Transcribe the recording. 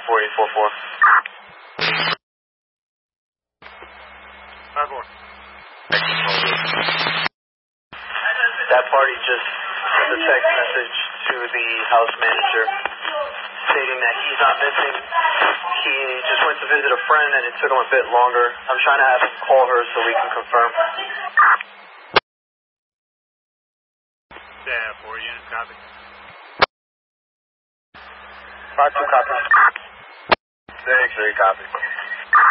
4844. That party just sent a text message to the house manager stating that he's not missing. He just went to visit a friend and it took him a bit longer. I'm trying to have him call her so we can confirm. Yeah, 4 units, copy. 5-2, copy. 6-3, copy.